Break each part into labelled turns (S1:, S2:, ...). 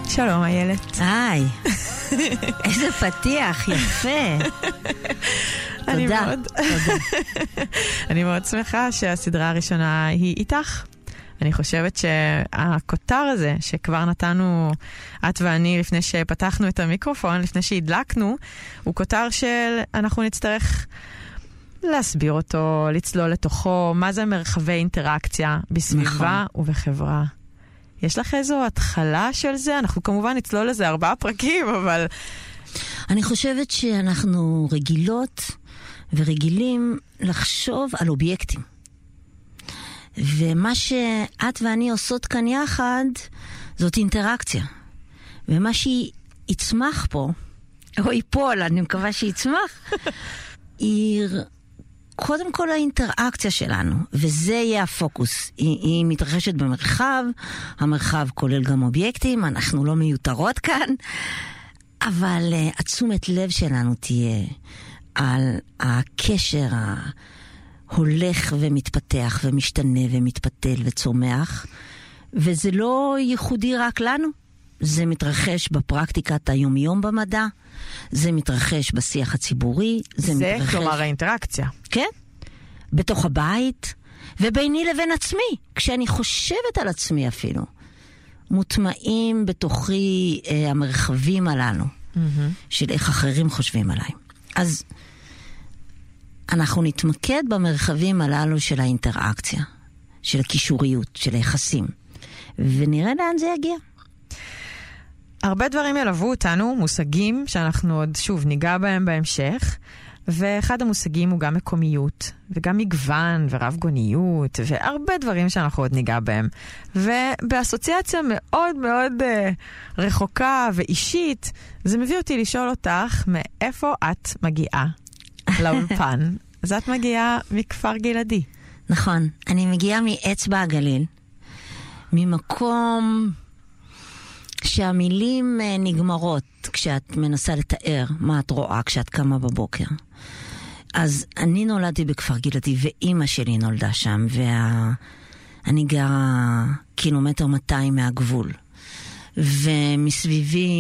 S1: שלום, איילת.
S2: היי, איזה פתיח, יפה. תודה.
S1: אני מאוד שמחה שהסדרה הראשונה היא איתך. אני חושבת שהכותר הזה שכבר נתנו את ואני לפני שפתחנו את המיקרופון, לפני שהדלקנו, הוא כותר שאנחנו נצטרך להסביר אותו, לצלול לתוכו, מה זה מרחבי אינטראקציה בסביבה ובחברה. יש לך איזו התחלה של זה? אנחנו כמובן נצלול לזה 4 פרקים, אבל...
S2: אני חושבת שאנחנו רגילות ורגילים לחשוב על אובייקטים. ומה שאת ואני עושות כאן יחד, זאת אינטראקציה. ומה שיצמח פה, או ייפול, אני מקווה שיצמח, היא קודם כל האינטראקציה שלנו, וזה יהיה הפוקוס. היא מתרחשת במרחב, המרחב כולל גם אובייקטים, אנחנו לא מיותרות כאן, אבל התשומת לב שלנו תהיה על הקשר הולך ומתפתח ומשתנה ומתפתל וצומח, וזה לא ייחודי רק לנו. זה מתרחש בפרקטיקת היומיום במדע, זה מתרחש בשיח הציבורי, זה מתרחש...
S1: כלומר האינטראקציה.
S2: כן, בתוך הבית, וביני לבין עצמי, כשאני חושבת על עצמי אפילו, מוטמעים בתוכי המרחבים הללו, של איך אחרים חושבים עליי. אז אנחנו נתמקד במרחבים הללו של האינטראקציה, של הקישוריות, של היחסים, ונראה לאן זה יגיע.
S1: הרבה דברים ילוו אותנו, מושגים שאנחנו עוד שוב ניגע בהם בהמשך, ואחד המושגים הוא גם מקומיות, וגם מגוון ורב גוניות, והרבה דברים שאנחנו עוד ניגע בהם. ובאסוציאציה מאוד מאוד רחוקה ואישית, זה מביא אותי לשאול אותך, מאיפה את מגיעה לאולפן? אז את מגיעה מכפר גלעדי.
S2: נכון, אני מגיעה מאצבע הגליל, ממקום שהמילים נגמרות כשאת מנסה לתאר מה את רואה כשאת קמה בבוקר. אז אני נולדתי בכפר גלעדי, ואימא שלי נולדה שם, ואני גרה 1.2 קילומטר מהגבול. ומסביבי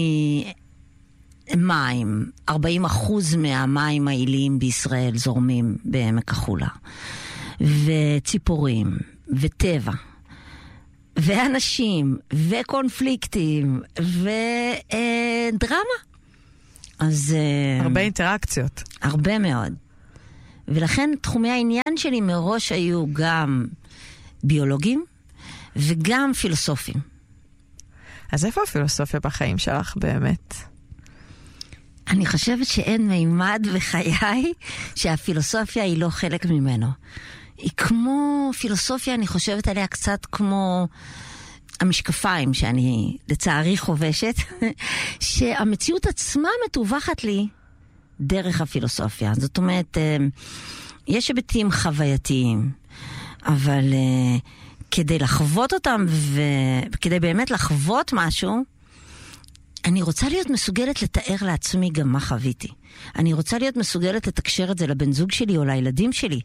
S2: מים, 40% מהמים העיליים בישראל זורמים בעמק החולה. וציפורים, וטבע. ואנשים, וקונפליקטים, ודרמה. אז...
S1: הרבה אינטראקציות.
S2: הרבה מאוד. ולכן תחומי העניין שלי מראש היו גם ביולוגים, וגם פילוסופים.
S1: אז איפה הפילוסופיה בחיים שלך באמת?
S2: אני חושבת שאין מימד בחיי שהפילוסופיה היא לא חלק ממנו. היא כמו פילוסופיה, אני חושבת עליה קצת כמו המשקפיים שאני לצערי חובשת, שהמציאות עצמה מתווכת לי דרך הפילוסופיה. זאת אומרת, יש היבטים חווייתיים, אבל כדי לחוות אותם וכדי באמת לחוות משהו, אני רוצה להיות מסוגלת לתאר לעצמי גם מה חוויתי. אני רוצה להיות מסוגלת לתקשר את זה לבן זוג שלי או לילדים שלי.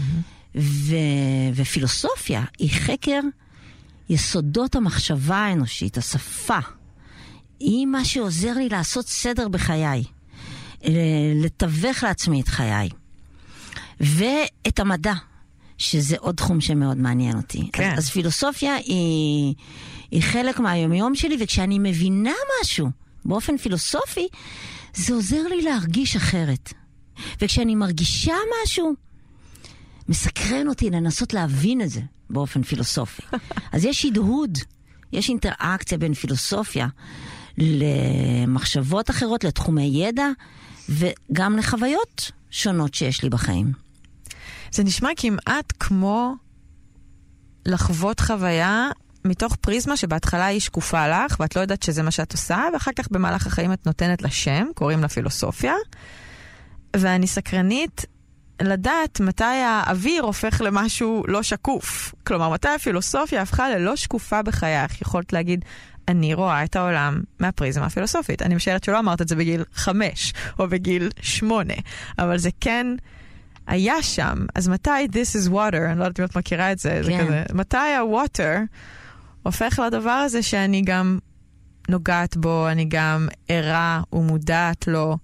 S2: ופילוסופיה היא חקר יסודות המחשבה האנושית, השפה. היא מה שעוזר לי לעשות סדר בחיי, לתווך לעצמי את חיי. ואת המדע, שזה עוד תחום שמאוד מעניין אותי.
S1: כן.
S2: אז פילוסופיה היא חלק מהיומיום שלי, וכשאני מבינה משהו באופן פילוסופי, זה עוזר לי להרגיש אחרת. וכשאני מרגישה משהו, מסקרן אותי לנסות להבין את זה באופן פילוסופי. אז יש הדהוד, יש אינטראקציה בין פילוסופיה למחשבות אחרות, לתחומי ידע, וגם לחוויות שונות שיש לי בחיים.
S1: זה נשמע כמעט כמו לחוות חוויה מתוך פריזמה שבהתחלה היא שקופה לך, ואת לא יודעת שזה מה שאת עושה, ואחר כך במהלך החיים את נותנת לה שם, קוראים לה פילוסופיה, ואני סקרנית לדעת מתי האוויר הופך למשהו לא שקוף. כלומר, מתי הפילוסופיה הפכה ללא שקופה בחייך. יכולת להגיד, אני רואה את העולם מהפריזמה הפילוסופית. אני משערת שלא אמרת את זה בגיל 5 או בגיל 8, אבל זה כן היה שם. אז מתי this is water, אני לא יודעת אם את מכירה את זה, זה כזה, מתי הwater הופך לדבר הזה שאני גם נוגעת בו, אני גם ערה ומודעת לו.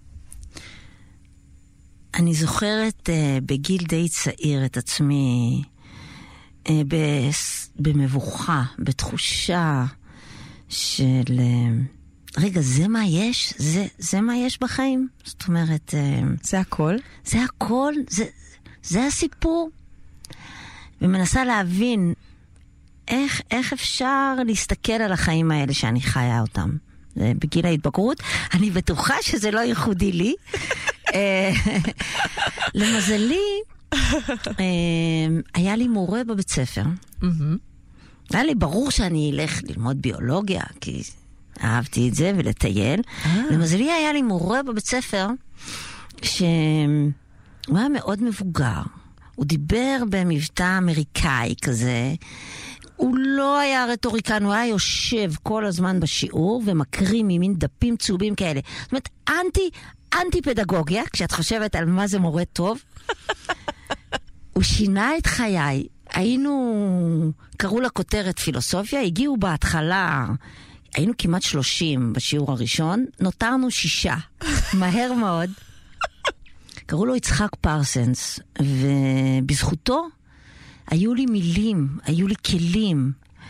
S2: אני זוכרת בגיל די צעיר את עצמי במבוכה, בתחושה של רגע, זה מה יש? זה מה יש בחיים? זאת אומרת,
S1: זה הכל?
S2: זה הכל? זה הסיפור? ומנסה להבין איך אפשר להסתכל על החיים האלה שאני חיה אותם. בגיל ההתבגרות, אני בטוחה שזה לא ייחודי לי. למזלי, היה לי מורה בבית ספר. היה לי ברור שאני אלך ללמוד ביולוגיה, כי אהבתי את זה ולטייל. למזלי היה לי מורה בבית ספר, שהוא היה מאוד מבוגר. הוא דיבר במבטא אמריקאי כזה. הוא לא היה רטוריקן, הוא היה יושב כל הזמן בשיעור ומקריא ממין דפים צהובים כאלה. זאת אומרת, אנטי פדגוגיה, כשאת חושבת על מה זה מורה טוב. הוא שינה את חיי. קראו לה כותרת פילוסופיה, הגיעו בהתחלה, היינו כמעט 30 בשיעור הראשון, נותרנו 6, מהר מאוד. קראו לו יצחק פרסנס, ובזכותו היו לי מילים, היו לי כלים,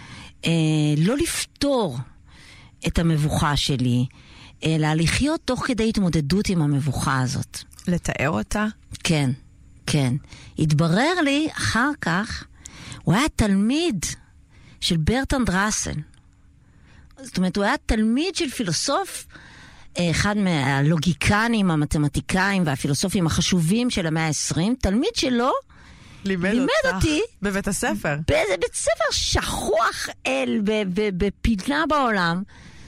S2: לא לפתור את המבוכה שלי, אלא לחיות תוך כדי התמודדות עם המבוכה הזאת.
S1: לתאר אותה?
S2: כן, כן. התברר לי אחר כך, הוא היה תלמיד של ברטרנד ראסל. זאת אומרת, הוא היה תלמיד של פילוסוף, אחד מהלוגיקנים, המתמטיקאים והפילוסופים החשובים של המאה ה-20, תלמיד שלו, לימד אותי
S1: בבית הספר.
S2: באיזה בית ספר שכוח בפינה בעולם,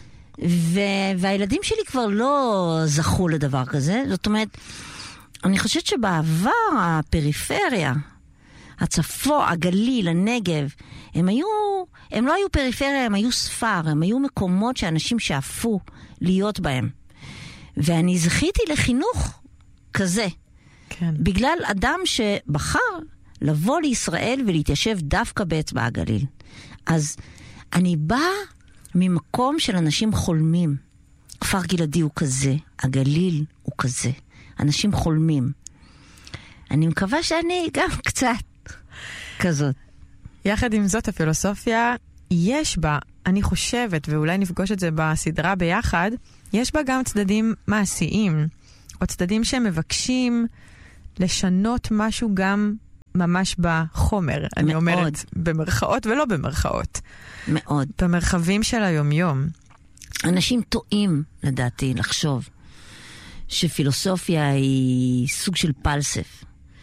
S2: והילדים שלי כבר לא זכו לדבר כזה. זאת אומרת, אני חושבת שבעבר הפריפריה, הצפון, הגליל, הנגב, הם לא היו פריפריה, הם היו ספר, הם היו מקומות שאנשים שאפו להיות בהם. ואני זכיתי לחינוך כזה.
S1: כן.
S2: בגלל אדם שבחר לבוא לישראל ולהתיישב דווקא באצבע הגליל. אז אני באה ממקום של אנשים חולמים. כפר גלעדי הוא כזה, הגליל הוא כזה. אנשים חולמים. אני מקווה שאני גם קצת כזאת.
S1: יחד עם זאת, הפילוסופיה יש בה, אני חושבת, ואולי נפגוש את זה בסדרה ביחד, יש בה גם צדדים מעשיים, או צדדים שמבקשים לשנות משהו גם ממש בחומר. מאוד. אני אומרת במרכאות ולא במרכאות.
S2: מאוד.
S1: במרחבים של היומיום.
S2: אנשים טועים, לדעתי, לחשוב שפילוסופיה היא סוג של פלסף.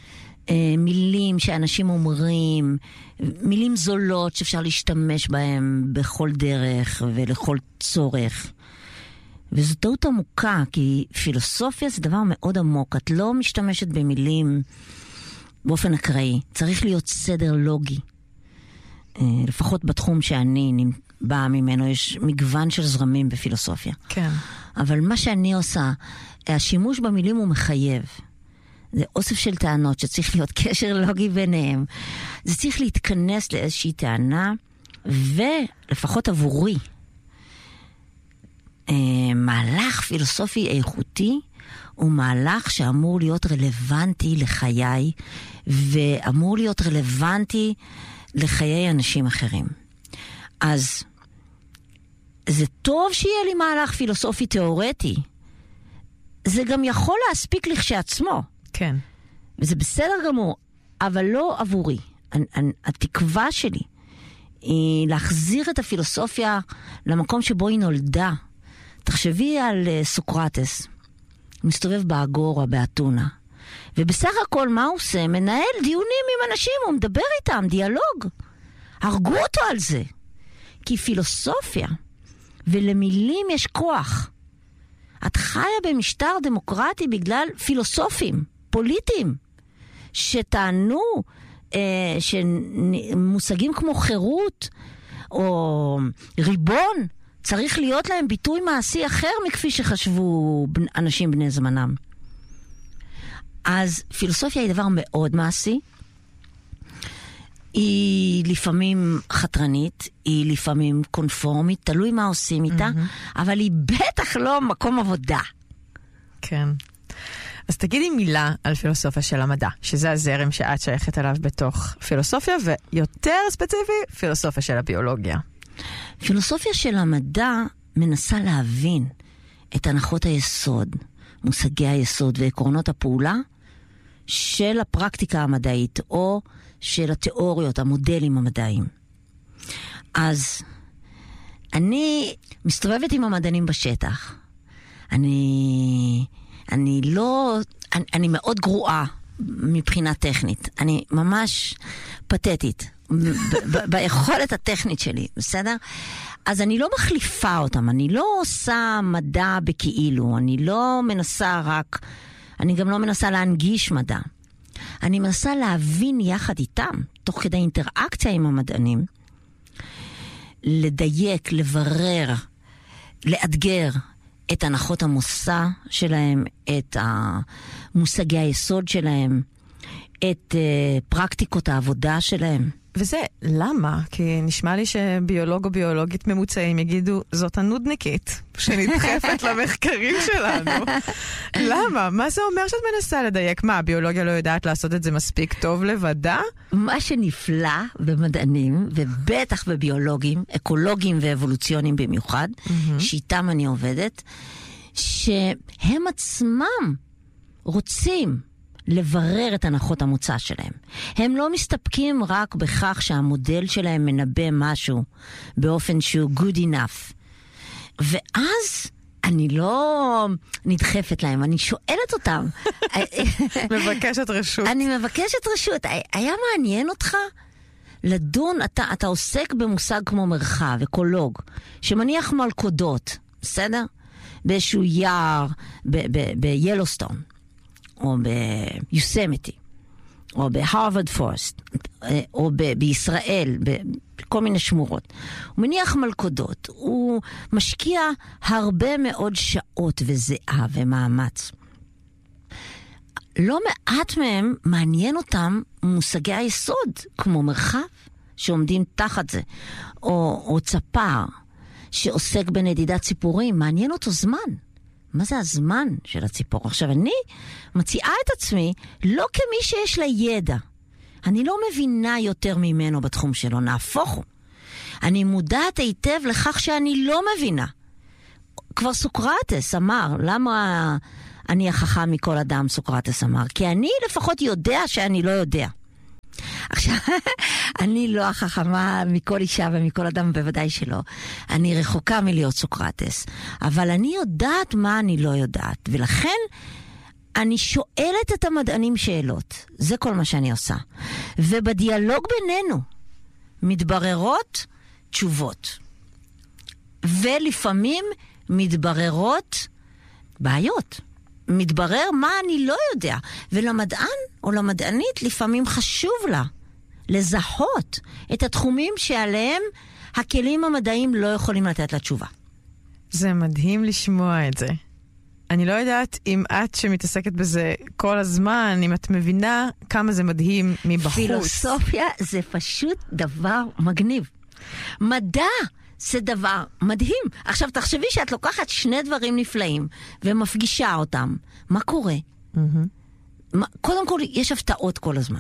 S2: מילים שאנשים אומרים, מילים זולות שאפשר להשתמש בהם בכל דרך ולכל צורך. וזו טעות עמוקה, כי פילוסופיה זה דבר מאוד עמוק. את לא משתמשת במילים באופן אקראי. צריך להיות סדר לוגי. לפחות בתחום שאני באה ממנו, יש מגוון של זרמים בפילוסופיה.
S1: כן.
S2: אבל מה שאני עושה, השימוש במילים הוא מחייב. זה אוסף של טענות שצריך להיות קשר לוגי ביניהם. זה צריך להתכנס לאיזושהי טענה, ולפחות עבורי, מהלך פילוסופי איכותי הוא מהלך שאמור להיות רלוונטי לחיי, ואמור להיות רלוונטי לחיי אנשים אחרים. אז זה טוב שיהיה לי מהלך פילוסופי תיאורטי. זה גם יכול להספיק לכשעצמו.
S1: כן.
S2: וזה בסדר גמור, אבל לא עבורי. התקווה שלי היא להחזיר את הפילוסופיה למקום שבו היא נולדה. תחשבי על סוקרטס. הוא מסתובב באגורה, באתונה. ובסך הכל מה הוא עושה? מנהל דיונים עם אנשים, הוא מדבר איתם, דיאלוג. הרגו אותו על זה. כי פילוסופיה ולמילים יש כוח. את חיה במשטר דמוקרטי בגלל פילוסופים, פוליטיים, שטענו שמושגים כמו חירות או ריבון, צריך להיות להם ביטוי מעשי אחר מכפי שחשבו אנשים בני זמנם. אז פילוסופיה היא דבר מאוד מעשי. היא לפעמים חתרנית, היא לפעמים קונפורמית, תלוי מה עושים איתה, אבל היא בטח לא מקום עבודה.
S1: כן. אז תגידי מילה על פילוסופיה של המדע, שזה הזרם שאת שייכת אליו בתוך פילוסופיה, ויותר ספציפי, פילוסופיה של הביולוגיה.
S2: פילוסופיה של המדע מנסה להבין את הנחות היסוד, מושגי היסוד ועקרונות הפעולה של הפרקטיקה המדעית, או של התיאוריות, המודלים המדעיים. אז אני מסתובבת עם המדענים בשטח. אני מאוד גרועה מבחינה טכנית. אני ממש פתטית ביכולת הטכנית שלי, בסדר? אז אני לא מחליפה אותם, אני לא עושה מדע בכאילו, אני גם לא מנסה להנגיש מדע. אני מנסה להבין יחד איתם, תוך כדי אינטראקציה עם המדענים, לדייק, לברר, לאתגר את הנחות המושא שלהם, את מושגי היסוד שלהם, את פרקטיקות העבודה שלהם.
S1: וזה למה? כי נשמע לי שביולוג או ביולוגית ממוצעים יגידו, זאת הנודניקית שנדחפת למחקרים שלנו. למה? מה זה אומר שאת מנסה לדייק? מה, הביולוגיה לא יודעת לעשות את זה מספיק טוב לבדה?
S2: מה שנפלא במדענים, ובטח בביולוגים, אקולוגים ואבולוציונים במיוחד, שאיתם אני עובדת, שהם עצמם רוצים לברר את הנחות המוצא שלהם. הם לא מסתפקים רק בכך שהמודל שלהם מנבא משהו באופן שהוא good enough. ואז אני לא נדחפת להם, אני שואלת אותם.
S1: מבקשת רשות.
S2: אני מבקשת רשות. היה מעניין אותך לדון, אתה עוסק במושג כמו מרחב, אקולוג, שמניח מלכודות, בסדר? באיזשהו יער, ביילוסטון. או ביוסמיטי, או בהרווארד פורסט, או בישראל, בכל מיני שמורות. הוא מניח מלכודות, הוא משקיע הרבה מאוד שעות וזיעה ומאמץ. לא מעט מהם מעניין אותם מושגי היסוד, כמו מרחב שעומדים תחת זה, או צפר שעוסק בנדידת ציפורים, מעניין אותו זמן. מה זה הזמן של הציפור? עכשיו, אני מציעה את עצמי לא כמי שיש לה ידע. אני לא מבינה יותר ממנו בתחום שלו, נהפוך הוא. אני מודעת היטב לכך שאני לא מבינה. כבר סוקרטס אמר, למה אני החכם מכל אדם, סוקרטס אמר? כי אני לפחות יודע שאני לא יודע. עכשיו, אני לא החכמה מכל אישה ומכל אדם, בוודאי שלא. אני רחוקה מלהיות סוקרטס. אבל אני יודעת מה אני לא יודעת. ולכן אני שואלת את המדענים שאלות. זה כל מה שאני עושה. ובדיאלוג בינינו מתבררות תשובות. ולפעמים מתבררות בעיות. מתברר מה אני לא יודע. ולמדען או למדענית לפעמים חשוב לה לזהות את התחומים שעליהם הכלים המדעיים לא יכולים לתת לה תשובה.
S1: זה מדהים לשמוע את זה. אני לא יודעת אם את שמתעסקת בזה כל הזמן, אם את מבינה כמה זה מדהים מבחוץ.
S2: פילוסופיה זה פשוט דבר מגניב. מדע זה דבר מדהים. עכשיו תחשבי שאת לוקחת שני דברים נפלאים ומפגישה אותם. מה קורה? קודם כל יש הפתעות כל הזמן.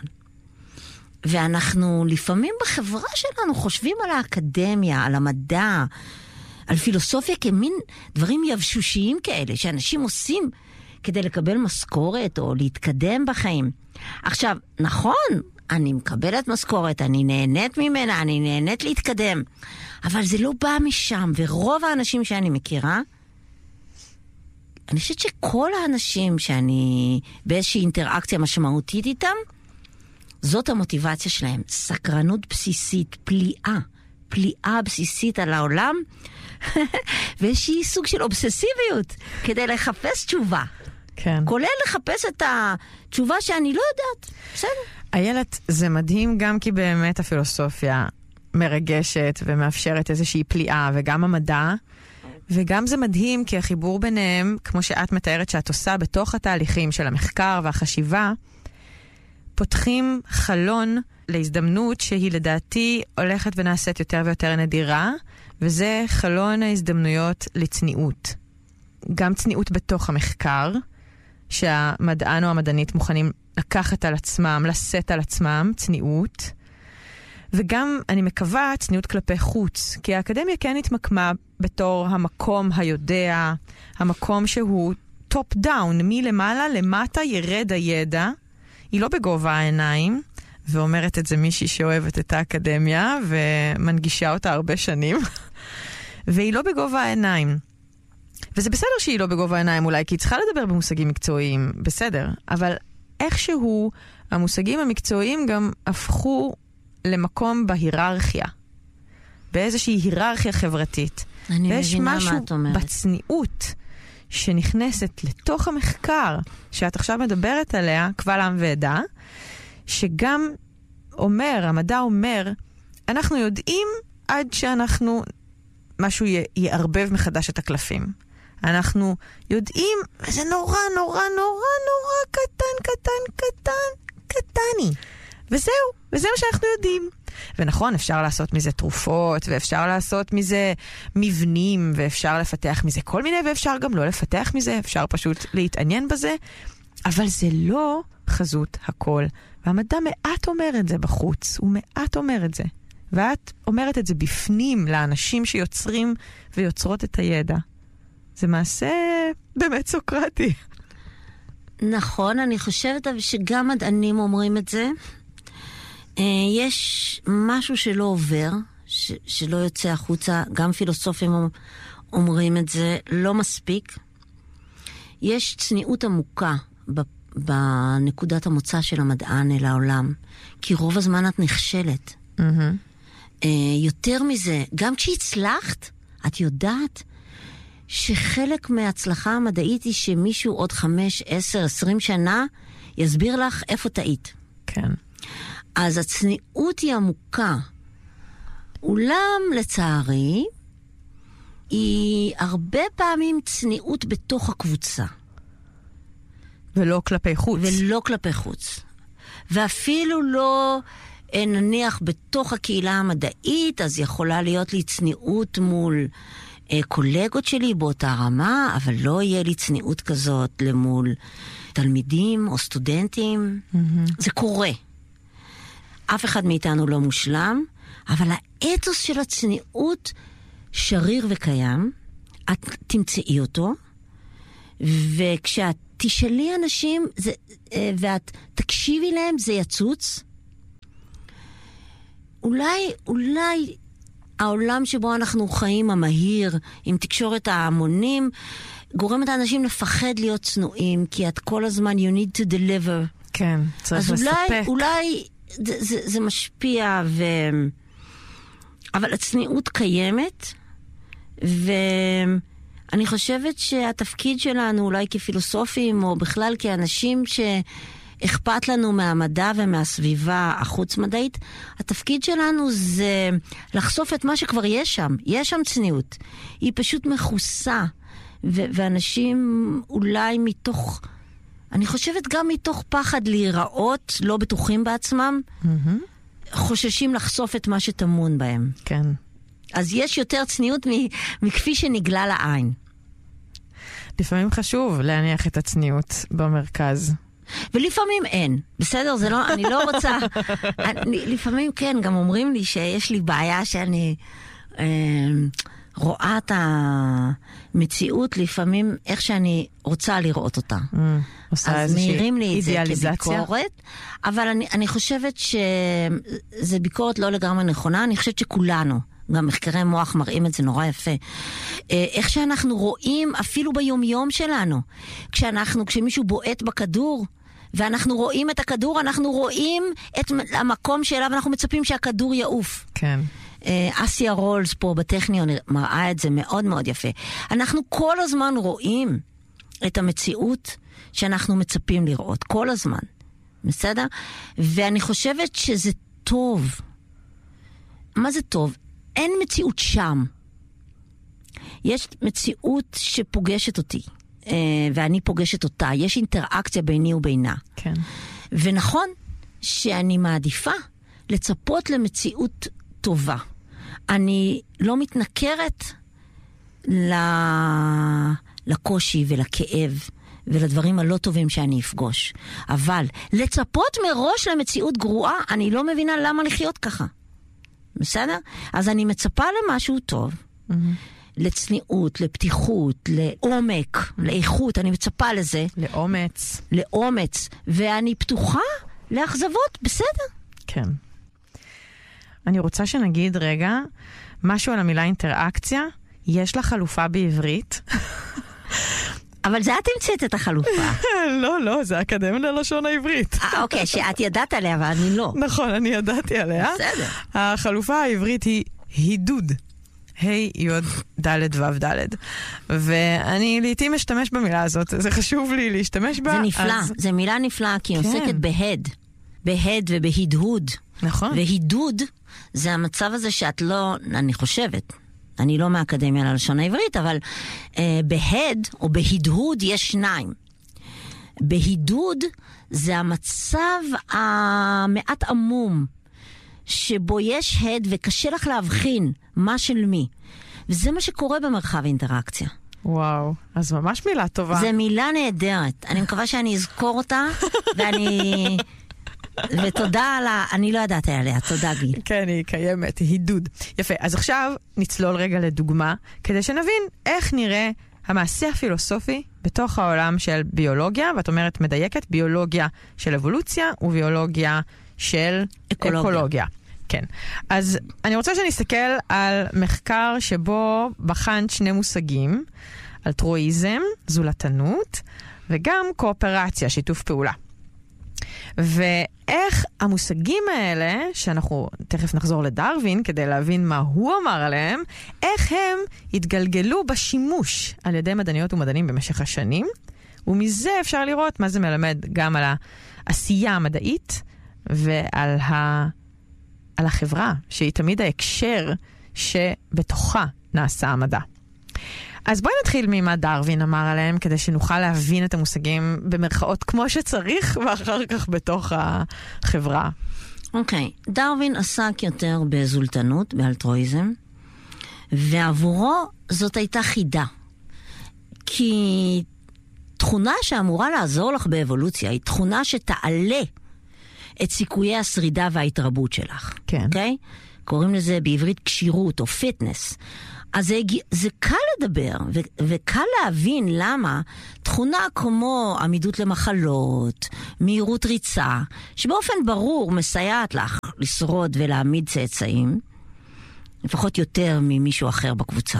S2: ואנחנו לפעמים בחברה שלנו חושבים על האקדמיה, על המדע, על פילוסופיה כמין דברים יבשושיים כאלה שאנשים עושים כדי לקבל משכורת או להתקדם בחיים. עכשיו, נכון, אני מקבלת משכורת, אני נהנית ממנה, אני נהנית להתקדם, אבל זה לא בא משם, ורוב האנשים שאני מכירה, אני חושבת שכל האנשים שאני באיזושהי אינטראקציה משמעותית איתם, זאת המוטיבציה שלהם, סקרנות בסיסית, פליאה בסיסית על העולם, ואיזושהי סוג של אובססיביות, כדי לחפש תשובה.
S1: כן.
S2: כולל לחפש את התשובה שאני לא יודעת. בסדר.
S1: איילת, זה מדהים גם כי באמת הפילוסופיה מרגשת ומאפשרת איזושהי פליאה, וגם המדע, וגם זה מדהים כי החיבור ביניהם, כמו שאת מתארת שאת עושה בתוך התהליכים של המחקר והחשיבה, פותחים חלון להזדמנות שהיא לדעתי הולכת ונעשית יותר ויותר נדירה, וזה חלון ההזדמנויות לצניעות. גם צניעות בתוך המחקר, שהמדען או המדענית מוכנים לקחת על עצמם, לשאת על עצמם צניעות, וגם, אני מקווה, צניעות כלפי חוץ, כי האקדמיה כן התמקמה בתור המקום היודע, המקום שהוא טופ דאון, מלמעלה למטה ירד הידע, היא לא בגובה העיניים, ואומרת את זה מישהי שאוהבת את האקדמיה, ומנגישה אותה הרבה שנים, והיא לא בגובה העיניים. וזה בסדר שהיא לא בגובה העיניים אולי, כי היא צריכה לדבר במושגים מקצועיים, בסדר, אבל איכשהו המושגים המקצועיים גם הפכו למקום בהיררכיה, באיזושהי היררכיה חברתית. ויש משהו בצניעות שנכנסת לתוך המחקר, שאת עכשיו מדברת עליה, קבל עם ועדה, שגם אומר, המדע אומר, אנחנו יודעים עד שאנחנו, משהו יערבב מחדש את הקלפים. אנחנו יודעים, זה נורא, נורא, נורא, נורא קטני. וזהו, וזה מה שאנחנו יודעים. ונכון, אפשר לעשות מזה תרופות, ואפשר לעשות מזה מבנים, ואפשר לפתח מזה כל מיני, ואפשר גם לא לפתח מזה, אפשר פשוט להתעניין בזה, אבל זה לא חזות הכל. והמדע מעט אומר את זה בחוץ, הוא מעט אומר את זה. ואת אומרת את זה בפנים לאנשים שיוצרים ויוצרות את הידע. זה מעשה באמת סוקרטי.
S2: נכון, אני חושבת שגם מדענים אומרים את זה. יש משהו שלא עובר, שלא יוצא החוצה, גם פילוסופים אומרים את זה, לא מספיק. יש צניעות עמוקה בנקודת המוצא של המדען אל העולם, כי רוב הזמן את נכשלת. יותר מזה, גם כשהצלחת, את יודעת שחלק מההצלחה המדעית היא שמישהו עוד 5, 10, 20 שנה יסביר לך איפה טעית.
S1: כן.
S2: אז הצניעות היא עמוקה. אולם, לצערי, היא הרבה פעמים צניעות בתוך הקבוצה.
S1: ולא כלפי חוץ.
S2: ולא כלפי חוץ. ואפילו לא נניח בתוך הקהילה המדעית, אז יכולה להיות לי צניעות מול קולגות שלי באותה רמה, אבל לא יהיה לי צניעות כזאת למול תלמידים או סטודנטים. זה קורה. אף אחד מאיתנו לא מושלם, אבל האתוס של הצניעות שריר וקיים, את תמצאי אותו, וכשאת תשאלי אנשים ואת תקשיבי להם, זה יצוץ. אולי העולם שבו אנחנו חיים, המהיר, עם תקשורת ההמונים, גורם את האנשים לפחד להיות צנועים, כי את כל הזמן, you need to deliver.
S1: כן, צריך לספק.
S2: אז אולי זה משפיע, אבל הצניעות קיימת, ואני חושבת שהתפקיד שלנו, אולי כפילוסופים, או בכלל כאנשים שאכפת לנו מהמדע ומהסביבה החוץ-מדעית, התפקיד שלנו זה לחשוף את מה שכבר יש שם. יש שם צניעות. היא פשוט מחוסה, ואנשים אולי מתוך... אני חושבת גם מתוך פחד להיראות, לא בטוחים בעצמם, חוששים לחשוף את מה שטמון בהם.
S1: כן.
S2: אז יש יותר צניעות מכפי שנגלה לעין.
S1: לפעמים חשוב להניח את הצניעות במרכז.
S2: ולפעמים אין. בסדר? זה לא, אני לא רוצה... לפעמים כן, גם אומרים לי שיש לי בעיה שאני... רואה את המציאות לפעמים איך שאני רוצה לראות אותה. אז מעירים לי את זה כביקורת, אבל אני חושבת שזה ביקורת לא לגמרי נכונה, אני חושבת שכולנו, גם מחקרי מוח מראים את זה נורא יפה, איך שאנחנו רואים אפילו ביום-יום שלנו, כשמישהו בועט בכדור, ואנחנו רואים את הכדור, אנחנו רואים את המקום שאליו, ואנחנו מצפים שהכדור יעוף.
S1: כן.
S2: אסיה רולס פה בטכניון מראה את זה מאוד מאוד יפה. אנחנו כל הזמן רואים את המציאות שאנחנו מצפים לראות, כל הזמן. בסדר? ואני חושבת שזה טוב. מה זה טוב? אין מציאות שם. יש מציאות שפוגשת אותי, ואני פוגשת אותה. יש אינטראקציה ביני ובינה.
S1: כן.
S2: ונכון, שאני מעדיפה לצפות למציאות טובה. אני לא מתנכרת לקושי ולכאב ולדברים הלא טובים שאני אפגוש. אבל לצפות מראש למציאות גרועה, אני לא מבינה למה לחיות ככה. בסדר? אז אני מצפה למשהו טוב. לצניעות, לפתיחות, לעומק, לאיכות, אני מצפה לזה. לאומץ. ואני פתוחה לאכזבות, בסדר?
S1: כן. אני רוצה שנגיד רגע משהו על המילה אינטראקציה. יש לה חלופה בעברית.
S2: אבל זה את המצאת את החלופה.
S1: לא, זה האקדמיה ללשון העברית.
S2: אוקיי, שאת ידעת עליה, אבל אני לא.
S1: נכון, אני ידעתי עליה.
S2: בסדר.
S1: החלופה העברית היא הידוד. ואני לעתים משתמש במילה הזאת, זה חשוב לי להשתמש בה.
S2: זה נפלא, זה מילה נפלאה, כי היא עוסקת בהד ובהדהוד.
S1: נכון.
S2: והידוד זה המצב הזה שאת לא, אני חושבת, אני לא מהאקדמיה ללשון העברית, אבל בהד או בהדהוד יש שניים. בהידוד זה המצב המעט עמום, שבו יש הד וקשה לך להבחין מה של מי. וזה מה שקורה במרחב אינטראקציה.
S1: וואו, אז ממש מילה טובה.
S2: זה מילה נהדרת. אני מקווה שאני אזכור אותה, ותודה על אני לא ידעתי עליה, תודה גיל.
S1: כן, היא קיימת, הידוד. יפה, אז עכשיו נצלול רגע לדוגמה, כדי שנבין איך נראה המעשה הפילוסופי בתוך העולם של ביולוגיה, ואת אומרת מדייקת, ביולוגיה של אבולוציה וביולוגיה של אקולוגיה. כן. אז אני רוצה שנסתכל על מחקר שבו בחן שני מושגים, אלטרואיזם, זולתנות, וגם קואופרציה, שיתוף פעולה. ואיך המושגים האלה, שאנחנו תכף נחזור לדרווין כדי להבין מה הוא אמר עליהם, איך הם התגלגלו בשימוש על ידי מדעניות ומדענים במשך השנים, ומזה אפשר לראות מה זה מלמד גם על העשייה המדעית ועל על החברה, שהיא תמיד ההקשר שבתוכה נעשה המדע. אז בואי נתחיל ממה דרווין אמר עליהם, כדי שנוכל להבין את המושגים במרכאות כמו שצריך, ואחר כך בתוך החברה.
S2: אוקיי, דרווין עסק יותר בזולטנות, באלטרואיזם, ועבורו זאת הייתה חידה. כי תכונה שאמורה לעזור לך באבולוציה, היא תכונה שתעלה את סיכויי השרידה וההתרבות שלך.
S1: כן.
S2: אוקיי? קוראים לזה בעברית קשירות או פיטנס. אז זה קל לדבר, וקל להבין למה תכונה כמו עמידות למחלות, מהירות ריצה, שבאופן ברור מסייעת לך לשרוד ולהעמיד צאצאים, לפחות יותר ממישהו אחר בקבוצה,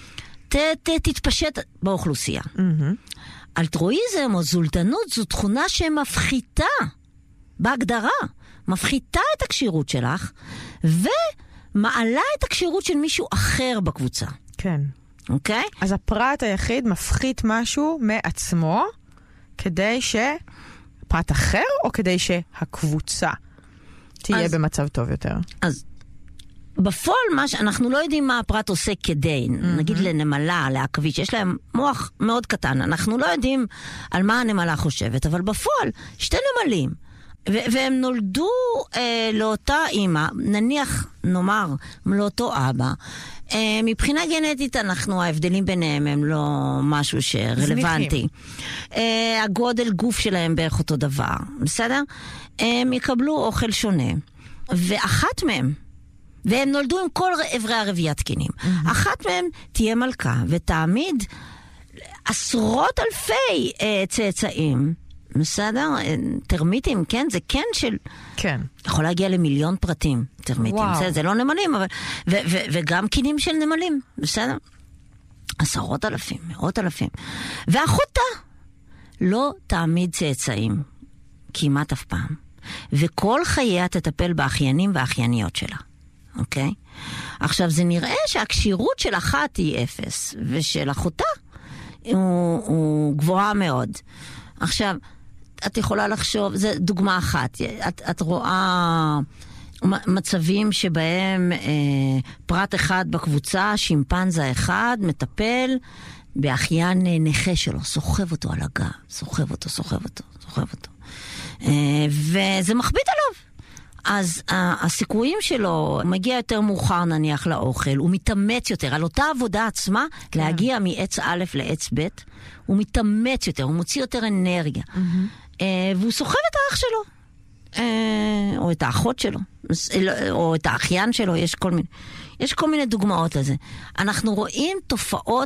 S2: תתפשט באוכלוסייה. אלטרואיזם או זולטנות זו תכונה שמפחיתה, בהגדרה, מפחיתה את הקשירות שלך, מעלה את הקשירות של מישהו אחר בקבוצה.
S1: כן.
S2: אוקיי?
S1: אז הפרט היחיד מפחית משהו מעצמו, כדי פרט אחר, או כדי שהקבוצה תהיה במצב טוב יותר?
S2: אז בפועל אנחנו לא יודעים מה הפרט עושה כדי, נגיד לנמלה, לעכביש, יש להם מוח מאוד קטן, אנחנו לא יודעים על מה הנמלה חושבת, אבל בפועל שתי נמלים, והם נולדו לאותה אימא, נניח נאמר לאותו אבא, מבחינה גנטית ההבדלים ביניהם הם לא משהו שרלוונטי. הגודל גוף שלהם בערך אותו דבר, בסדר? הם יקבלו אוכל שונה, ואחת מהם, והם נולדו עם כל אברי הרבייה תקינים, אחת מהם תהיה מלכה ותעמיד עשרות אלפי צאצאים, בסדר? טרמיטים, כן? זה כן של...
S1: כן.
S2: יכול להגיע למיליון פרטים, טרמיטים. זה לא נמלים, אבל... וגם קינים של נמלים, בסדר? עשרות אלפים, מאות אלפים. ואחותה לא תעמיד צאצאים, כמעט אף פעם. וכל חייה תטפל באחיינים והאחייניות שלה. אוקיי? עכשיו, זה נראה שהקשירות של אחת היא 0, ושל אחותה הוא גבוהה מאוד. עכשיו, את יכולה לחשוב, זו דוגמה אחת, את רואה מצבים שבהם פרט אחד בקבוצה, שימפנזה אחד, מטפל באחיין נכה שלו, סוחב אותו על הגב, סוחב אותו. וזה מכביד עליו. אז הסיכויים שלו מגיע יותר מאוחר נניח לאוכל, הוא מתאמץ יותר, על אותה עבודה עצמה, להגיע מעץ א' לעץ ב', הוא מתאמץ יותר, הוא מוציא יותר אנרגיה. והוא סוחב את האח שלו. או את האחות שלו, או את האחיין שלו, יש כל מיני דוגמאות לזה. אנחנו רואים תופעות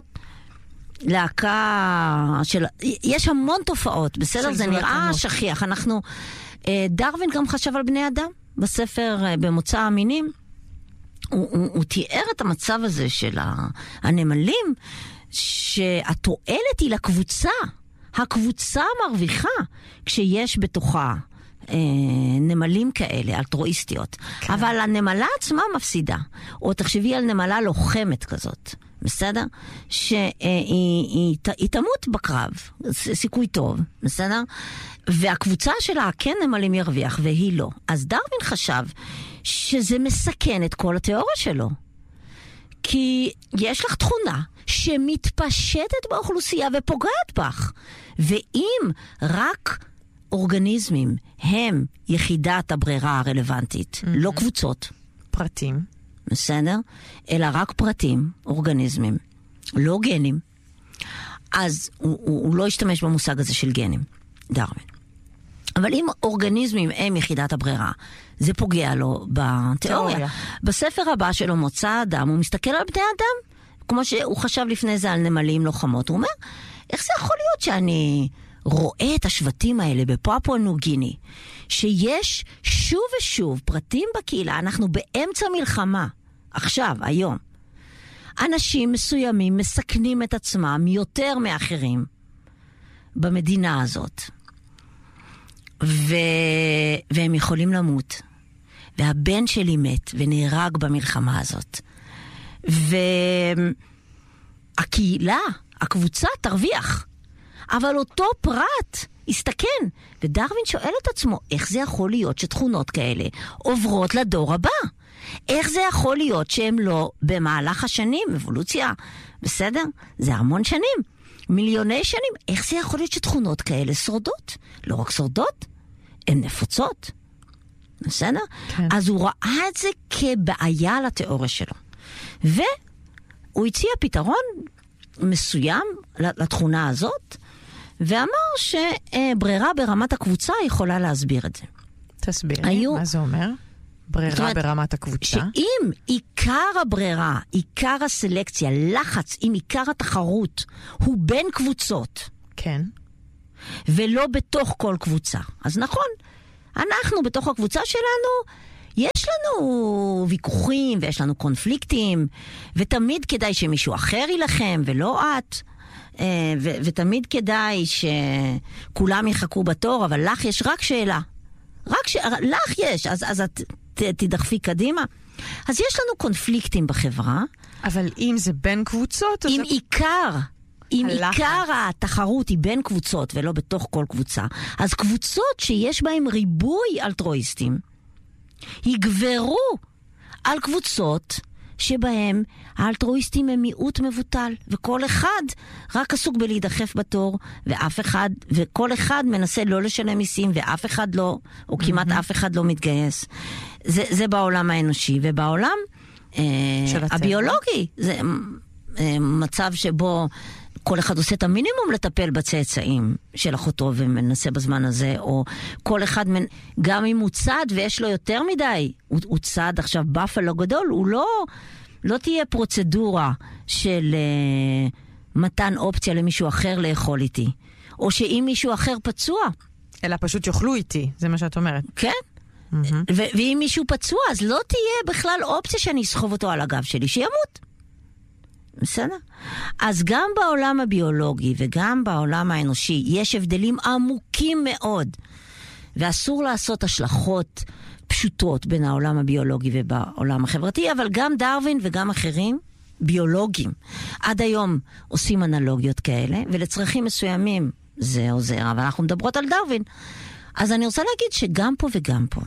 S2: להקה של... יש המון תופעות, בסדר? זה נראה שכיח. דרווין גם חשב על בני אדם, בספר במוצא המינים, הוא תיאר את המצב הזה של הנמלים, שהתועלת היא לקבוצה. הקבוצה מרוויחה כשיש בתוכה נמלים כאלה, אלטרואיסטיות. כן. אבל הנמלה עצמה מפסידה. או תחשבי על נמלה לוחמת כזאת. בסדר? שהיא תמות בקרב. סיכוי טוב. בסדר? והקבוצה שלה כן נמלים ירוויח והיא לא. אז דרווין חשב שזה מסכן את כל התיאוריה שלו. כי יש לך תכונה שמתפשטת באוכלוסייה ופוגעת בך. ואם רק אורגניזמים הם יחידת הברירה הרלוונטית, לא קבוצות.
S1: פרטים.
S2: בסדר? אלא רק פרטים, אורגניזמים, לא גנים. אז הוא לא השתמש במושג הזה של גנים, דרווין. אבל אם אורגניזמים הם יחידת הברירה, זה פוגע לו בתיאוריה. בספר הבא שלו מוצא האדם, הוא מסתכל על בני אדם, כמו שהוא חשב לפני זה על נמלים לוחמות. הוא אומר, איך זה יכול להיות שאני רואה את השבטים האלה בפפואה ניו גיני, שיש שוב ושוב פרטים בקהילה, אנחנו באמצע מלחמה, עכשיו, היום. אנשים מסוימים מסכנים את עצמם יותר מאחרים במדינה הזאת. והם יכולים למות. והבן שלי מת ונהרג במלחמה הזאת. והקהילה, הקבוצה תרוויח. אבל אותו פרט יסתכן. ודרווין שואל את עצמו, איך זה יכול להיות שתכונות כאלה עוברות לדור הבא? איך זה יכול להיות שהם לא במהלך השנים, אבולוציה, בסדר? זה המון שנים, מיליוני שנים. איך זה יכול להיות שתכונות כאלה שורדות? לא רק שורדות, הן נפוצות. בסדר? כן. אז הוא ראה את זה כבעיה לתיאוריה שלו. והוא הציע פתרון מסוים לתכונה הזאת, ואמר שברירה ברמת הקבוצה יכולה להסביר את זה.
S1: תסבירי, מה זה אומר? ברירה ברמת הקבוצה?
S2: שאם עיקר הברירה, עיקר הסלקציה, לחץ עם עיקר התחרות, הוא בין קבוצות.
S1: כן.
S2: ולא בתוך כל קבוצה. אז נכון, אנחנו בתוך הקבוצה שלנו, יש לנו ויכוחים ויש לנו קונפליקטים, ותמיד כדאי שמישהו אחר ילחם ולא את. ותמיד כדאי שכולם יחכו בתור, אבל לך יש רק שאלה. לך יש, אז את תדחפי קדימה. אז יש לנו קונפליקטים בחברה.
S1: אבל אם זה בין קבוצות...
S2: אם עיקר התחרות היא בין קבוצות ולא בתוך כל קבוצה, אז קבוצות שיש בהן ריבוי אלטרואיסטים יגברו על קבוצות שבהם האלטרואיסטים הם מיעוט מבוטל, וכל אחד רק עסוק בלהידחף בתור, וכל אחד מנסה לא לשלם מיסים, ואף אחד לא, או כמעט אף אחד לא מתגייס. זה בעולם האנושי, ובעולם הביולוגי, זה מצב שבו כל אחד עושה את המינימום לטפל בצאצאים של אחותו ומנסה בזמן הזה, או כל אחד, גם אם הוא צד ויש לו יותר מדי, הוא צד עכשיו בפלו גדול, הוא לא תהיה פרוצדורה של מתן אופציה למישהו אחר לאכול איתי, או שאם מישהו אחר פצוע.
S1: אלא פשוט יאכלו איתי, זה מה שאת אומרת.
S2: כן. ואם מישהו פצוע, אז לא תהיה בכלל אופציה שאני אסחוב אותו על הגב שלי, שימות. בסדר? אז גם בעולם הביולוגי וגם בעולם האנושי יש הבדלים עמוקים מאוד, ואסור לעשות השלכות פשוטות בין העולם הביולוגי ובעולם החברתי, אבל גם דרווין וגם אחרים ביולוגים עד היום עושים אנלוגיות כאלה, ולצרכים מסוימים זה עוזר, אבל אנחנו מדברות על דרווין. אז אני רוצה להגיד שגם פה וגם פה,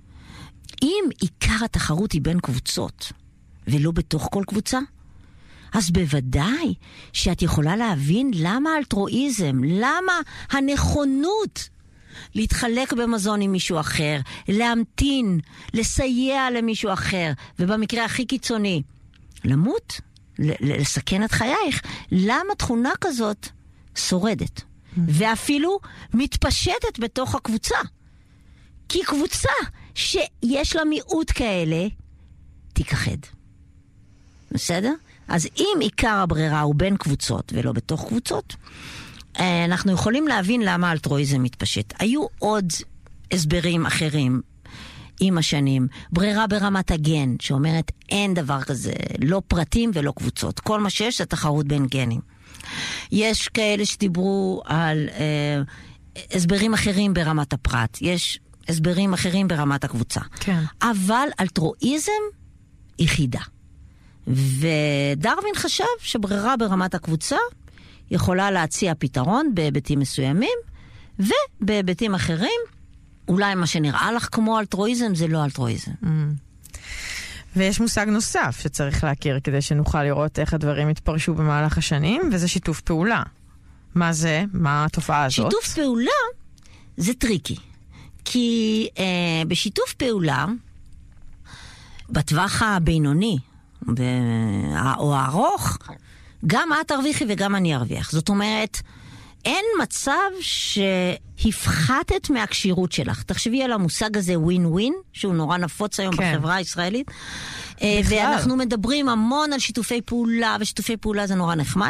S2: אם עיקר התחרות היא בין קבוצות ולא בתוך כל קבוצה, אז בוודאי שאת יכולה להבין למה האלטרואיזם, למה הנכונות להתחלק במזון עם מישהו אחר, להמתין, לסייע למישהו אחר, ובמקרה הכי קיצוני, למות, לסכן את חייך. למה תכונה כזאת שורדת? ואפילו מתפשטת בתוך הקבוצה. כי קבוצה שיש לה מיעוט כאלה, תיכחד. בסדר? אז אם עיקר הברירה הוא בין קבוצות ולא בתוך קבוצות, אנחנו יכולים להבין למה האלטרואיזם מתפשט. היו עוד הסברים אחרים עם השנים. ברירה ברמת הגן, שאומרת אין דבר כזה, לא פרטים ולא קבוצות. כל מה שיש זה תחרות בין גנים. יש כאלה שדיברו על הסברים אחרים ברמת הפרט. יש הסברים אחרים ברמת הקבוצה.
S1: כן.
S2: אבל אלטרואיזם יחידה. ודרווין חשב שברירה ברמת הקבוצה יכולה להציע פתרון בהיבטים מסוימים, ובהיבטים אחרים, אולי מה שנראה לך כמו אלטרואיזם, זה לא אלטרואיזם.
S1: ויש מושג נוסף שצריך להכיר כדי שנוכל לראות איך הדברים התפרשו במהלך השנים, וזה שיתוף פעולה. מה זה? מה התופעה הזאת?
S2: שיתוף פעולה זה טריקי. כי בשיתוף פעולה, בטווח הבינוני, או הארוך, גם את תרוויחי וגם אני ארוויח. זאת אומרת, אין מצב שהפחתת מהקשירות שלך. תחשבי על המושג הזה ווין ווין, שהוא נורא נפוץ היום בחברה הישראלית. ואנחנו מדברים המון על שיתופי פעולה, ושיתופי פעולה זה נורא נחמד.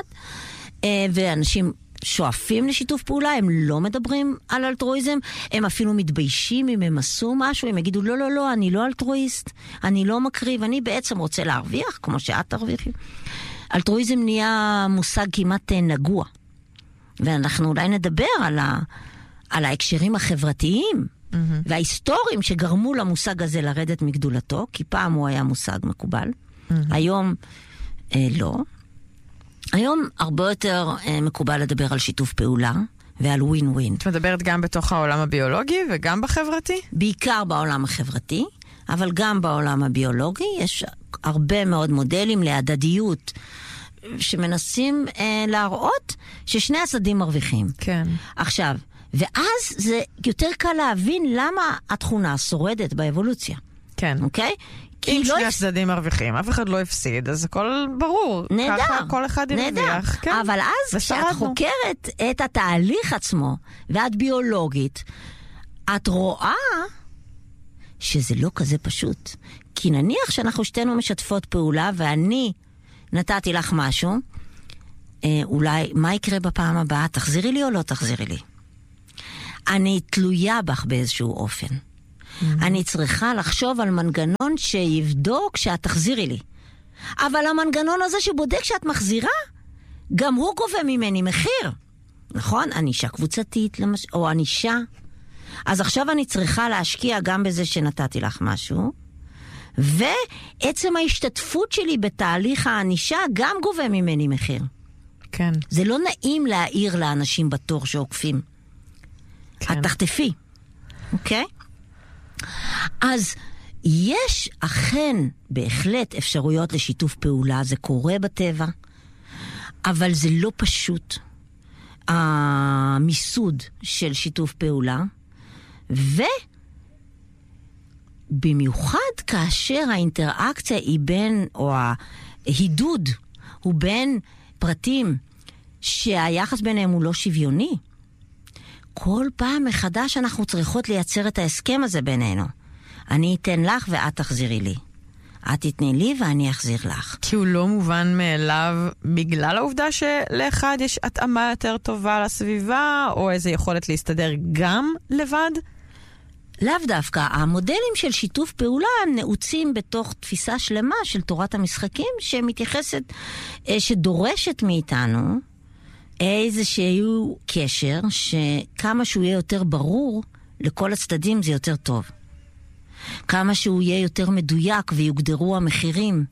S2: ואנשים שואפים לשיתוף פעולה, הם לא מדברים על אלטרואיזם, הם אפילו מתביישים אם הם עשו משהו, הם יגידו, לא, לא, לא, אני לא אלטרואיסט, אני לא מקריב, אני בעצם רוצה להרוויח, כמו שאת תרוויחי. אלטרואיזם נהיה מושג כמעט נגוע. ואנחנו אולי נדבר על ההקשרים החברתיים, וההיסטוריים שגרמו למושג הזה לרדת מגדולתו, כי פעם הוא היה מושג מקובל. היום לא. היום הרבה יותר מקובל לדבר על שיתוף פעולה ועל ווין ווין.
S1: את מדברת גם בתוך העולם הביולוגי וגם בחברתי?
S2: בעיקר בעולם החברתי, אבל גם בעולם הביולוגי יש הרבה מאוד מודלים להדדיות שמנסים להראות ששני הצדדים מרוויחים.
S1: כן.
S2: עכשיו, ואז זה יותר קל להבין למה התכונה שורדת באבולוציה.
S1: כן.
S2: אוקיי?
S1: אם שני הצדדים מרוויחים, אף אחד לא הפסיד, אז הכל ברור.
S2: נהדר.
S1: ככה כל אחד ירוויח. כן.
S2: אבל אז כשאת חוקרת את התהליך עצמו, ואת ביולוגית, את רואה שזה לא כזה פשוט. כי נניח שאנחנו שתינו משתפות פעולה, ואני נתתי לך משהו, אולי מה יקרה בפעם הבאה? תחזירי לי או לא תחזירי לי? אני תלויה בך באיזשהו אופן. אני צריכה לחשוב על מנגנון שיבדוק שאת תחזירי לי. אבל המנגנון הזה שבודק שאת מחזירה, גם הוא גובה ממני מחיר. נכון? ענישה קבוצתית, או ענישה. אז עכשיו אני צריכה להשקיע גם בזה שנתתי לך משהו, ועצם ההשתתפות שלי בתהליך הענישה גם גובה ממני מחיר.
S1: כן.
S2: זה לא נעים להעיר לאנשים בתור שעוקפים.
S1: כן.
S2: את תחטפי. אוקיי? אז יש אכן בהחלט אפשרויות לשיתוף פעולה, זה קורה בטבע, אבל זה לא פשוט. המיסוד של שיתוף פעולה, ובמיוחד כאשר האינטראקציה היא בין, או ההידוד הוא בין פרטים שהיחס ביניהם הוא לא שוויוני, כל פעם מחדש אנחנו צריכות לייצר את ההסכם הזה בינינו. אני אתן לך ואת תחזירי לי. את תתני לי ואני אחזיר לך.
S1: כי הוא לא מובן מאליו בגלל העובדה שלאחד יש התאמה יותר טובה לסביבה, או איזו יכולת להסתדר גם לבד?
S2: לאו דווקא. המודלים של שיתוף פעולה נעוצים בתוך תפיסה שלמה של תורת המשחקים, שמתייחסת, שדורשת מאיתנו איזשהו קשר, שכמה שהוא יהיה יותר ברור לכל הצדדים זה יותר טוב. כמה שהוא יהיה יותר מדויק ויוגדרו המחירים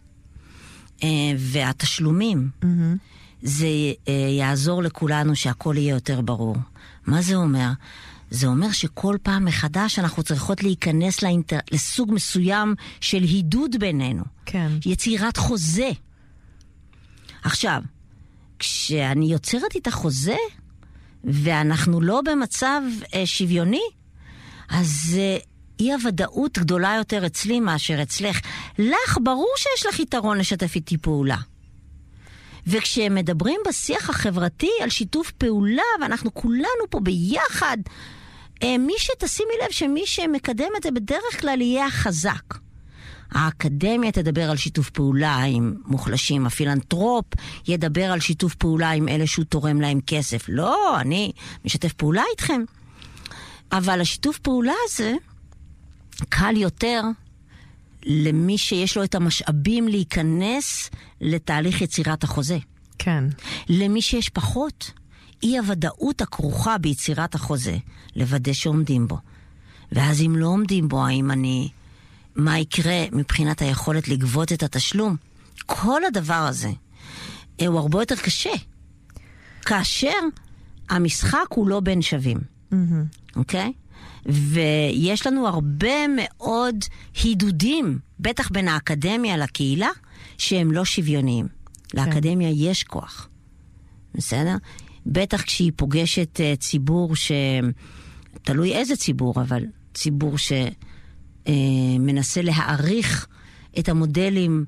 S2: והתשלומים, זה יעזור לכולנו שהכל יהיה יותר ברור. מה זה אומר? זה אומר שכל פעם מחדש אנחנו צריכות להיכנס לסוג מסוים של הידוד בינינו.
S1: כן.
S2: יצירת חוזה. עכשיו, כשאני יוצרת איתה חוזה, ואנחנו לא במצב שוויוני, אז אי הוודאות גדולה יותר אצלי מאשר אצלך. לך ברור שיש לך יתרון לשתף איתי פעולה. וכשמדברים בשיח החברתי על שיתוף פעולה, ואנחנו כולנו פה ביחד, מי שתשימי לב שמי שמקדם את זה בדרך כלל יהיה החזק. האקדמיה תדבר על שיתוף פעולה עם מוחלשים, הפילנטרופ ידבר על שיתוף פעולה עם אלה שהוא תורם להם כסף. לא, אני משתף פעולה איתכם. אבל השיתוף פעולה הזה קל יותר למי שיש לו את המשאבים להיכנס לתהליך יצירת החוזה.
S1: כן.
S2: למי שיש פחות, אי הוודאות הכרוכה ביצירת החוזה, לוודא שעומדים בו. ואז אם לא עומדים בו, מה יקרה מבחינת היכולת לגבות את התשלום? כל הדבר הזה הוא הרבה יותר קשה. כאשר המשחק הוא לא בין שווים. אוקיי? ויש לנו הרבה מאוד הידודים, בטח בין האקדמיה לקהילה, שהם לא שוויוניים. לאקדמיה יש כוח. בסדר? בטח כשהיא פוגשת ציבור תלוי איזה ציבור, אבל ציבור שמנסה להעריך את המודלים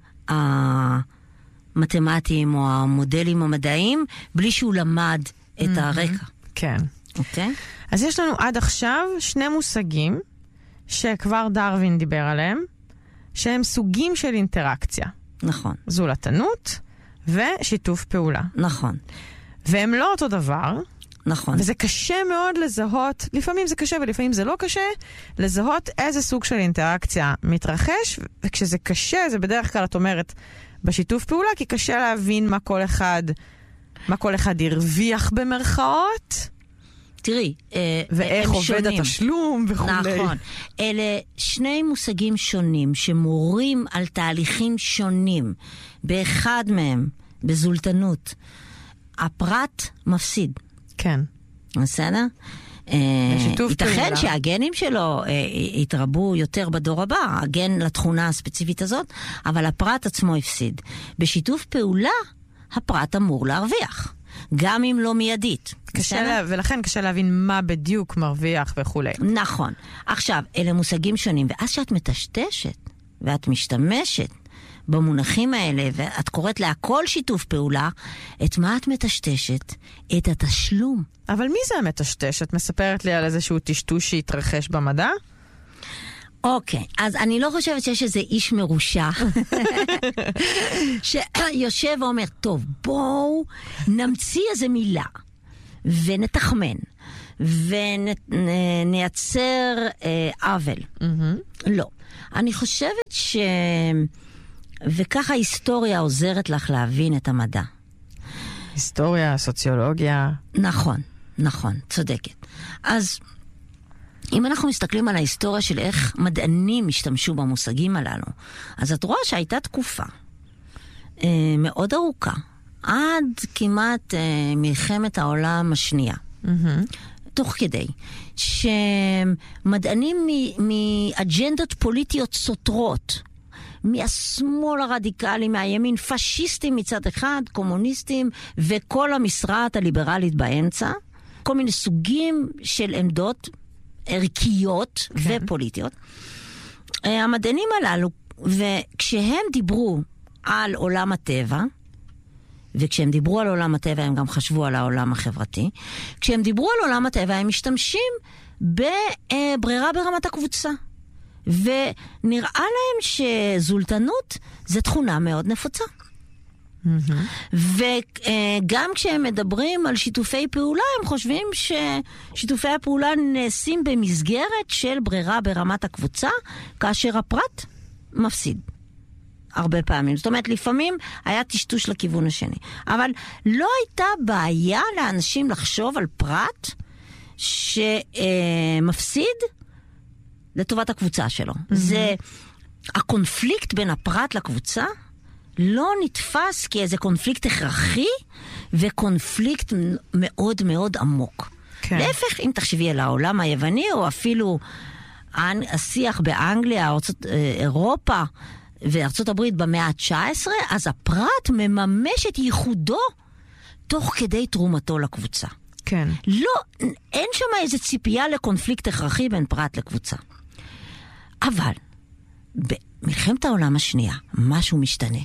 S2: המתמטיים או המודלים המדעיים, בלי שהוא למד את הרקע.
S1: כן.
S2: אוקיי?
S1: אז יש לנו עד עכשיו שני מושגים שכבר דרווין דיבר עליהם, שהם סוגים של אינטראקציה.
S2: נכון.
S1: זולתנות ושיתוף פעולה.
S2: נכון.
S1: והם לא אותו דבר.
S2: נכון.
S1: וזה קשה מאוד לזהות, לפעמים זה קשה ולפעמים זה לא קשה, לזהות איזה סוג של אינטראקציה מתרחש, וכשזה קשה, זה בדרך כלל את אומרת בשיתוף פעולה, כי קשה להבין מה כל אחד הרוויח במרכאות.
S2: תראי,
S1: ואיך עובד התשלום וכו'.
S2: נכון. אלה שני מושגים שונים שמורים על תהליכים שונים. באחד מהם, בזולתנות, הפרט מפסיד.
S1: כן.
S2: בסדר? ייתכן שהגנים שלו יתרבו יותר בדור הבא, הגן לתכונה הספציפית הזאת, אבל הפרט עצמו הפסיד. בשיתוף פעולה, הפרט אמור להרוויח. גם אם לא מיידית.
S1: ולכן קשה להבין מה בדיוק מרוויח וכו'.
S2: נכון. עכשיו, אלה מושגים שונים, ואז שאת מטשטשת, ואת משתמשת במונחים האלה, ואת קוראת להכל שיתוף פעולה, את מה את מטשטשת? את התשלום.
S1: אבל מי זה המטשטש? את מספרת לי על איזשהו טשטוש שהתרחש במדע?
S2: אוקיי, אז אני לא חושבת שיש איזה איש מרושע שיושב ואומר, טוב, בואו נמציא איזה מילה ונתחמן ונייצר עוול. לא. אני חושבת וככה ההיסטוריה עוזרת לך להבין את המדע.
S1: היסטוריה, סוציולוגיה.
S2: נכון, נכון, צודקת. אז אם אנחנו מסתכלים על ההיסטוריה של איך מדענים השתמשו במושגים הללו, אז את רואה שהייתה תקופה מאוד ארוכה, עד כמעט מלחמת העולם השנייה. תוך כדי שמדענים מאג'נדות פוליטיות סותרות, מהשמאל הרדיקלי, מהימין, פשיסטים מצד אחד, קומוניסטים, וכל המשרעת הליברלית באמצע, כל מיני סוגים של עמדות ערכיות ופוליטיות. המדענים הללו, וכשהם דיברו על עולם הטבע, וכשהם דיברו על עולם הטבע הם גם חשבו על העולם החברתי, כשהם דיברו על עולם הטבע הם משתמשים בברירה ברמת הקבוצה. ונראה להם שזולתנות זה תכונה מאוד נפוצה. וגם כשהם מדברים על שיתופי פעולה, הם חושבים ששיתופי הפעולה נעשים במסגרת של ברירה ברמת הקבוצה, כאשר הפרט מפסיד. הרבה פעמים. זאת אומרת, לפעמים היה טשטוש לכיוון השני. אבל לא הייתה בעיה לאנשים לחשוב על פרט שמפסיד לטובת הקבוצה שלו. זה הקונפליקט בין הפרט לקבוצה לא נתפס כאיזה קונפליקט הכרחי וקונפליקט מאוד מאוד עמוק. כן. להפך, אם תחשבי על העולם היווני או אפילו השיח באנגליה, אירופה וארצות הברית במאה ה-19, אז הפרט מממש את ייחודו תוך כדי תרומתו לקבוצה.
S1: כן.
S2: לא, אין שם איזו ציפייה לקונפליקט הכרחי בין פרט לקבוצה. אבל, במלחמת העולם השנייה, משהו משתנה.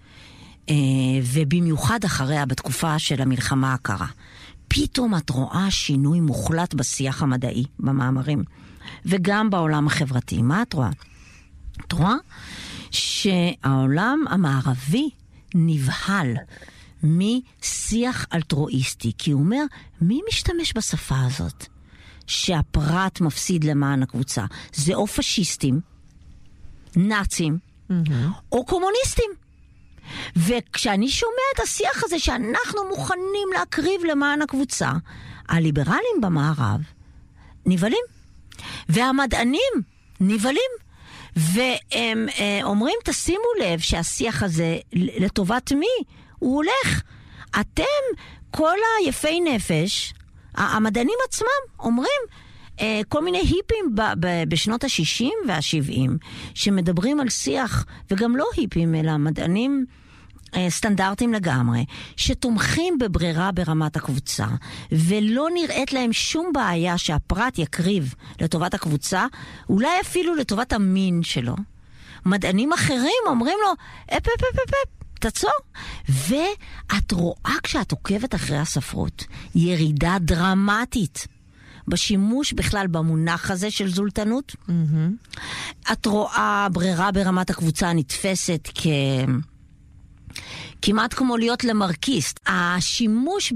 S2: ובמיוחד אחריה, בתקופה של המלחמה הקרה. פתאום את רואה שינוי מוחלט בשיח המדעי, במאמרים, וגם בעולם החברתי. מה את רואה? את רואה שהעולם המערבי נבהל משיח אלטרואיסטי, כי הוא אומר, מי משתמש בשפה הזאת? שהפרט מפסיד למען הקבוצה. זה או פשיסטים, נאצים, או קומוניסטים. וכשאני שומע את השיח הזה שאנחנו מוכנים להקריב למען הקבוצה, הליברלים במערב נבלים, והמדענים נבלים, והם אומרים, תשימו לב שהשיח הזה לטובת מי? הוא הולך. אתם, כל היפי נפש, המדענים עצמם אומרים, כל מיני היפים בשנות ה-60 וה-70, שמדברים על שיח, וגם לא היפים, אלא מדענים סטנדרטים לגמרי, שתומכים בברירה ברמת הקבוצה, ולא נראית להם שום בעיה שהפרט יקריב לטובת הקבוצה, אולי אפילו לטובת המין שלו. מדענים אחרים אומרים לו, תעצור. ואת רואה כשאת עוקבת אחרי הספרות, ירידה דרמטית בשימוש בכלל במונח הזה של זולטנות. את רואה ברירה ברמת הקבוצה נתפסת כמעט כמו להיות למרקיסט. השימוש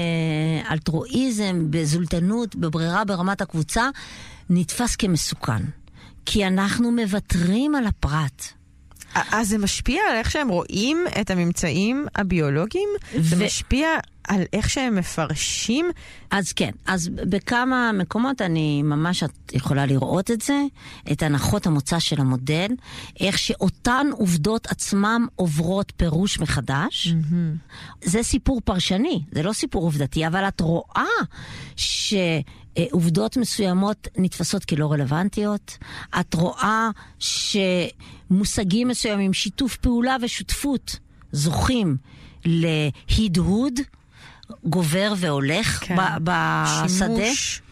S2: באלטרואיזם, בזולטנות, בברירה ברמת הקבוצה, נתפס כמסוכן. כי אנחנו מוותרים על הפרט.
S1: אז זה משפיע על איך שהם רואים את הממצאים הביולוגיים? זה משפיע על איך שהם מפרשים?
S2: אז כן, אז בכמה מקומות אני ממש יכולה לראות את זה, את הנחות המוצא של המודל, איך שאותן עובדות עצמם עוברות פירוש מחדש. זה סיפור פרשני, זה לא סיפור עובדתי, אבל את רואה שעובדות מסוימות נתפסות כלא רלוונטיות, את רואה שמושגים מסוימים, שיתוף פעולה ושותפות, זוכים להדהוד, גובר והולך בשדה.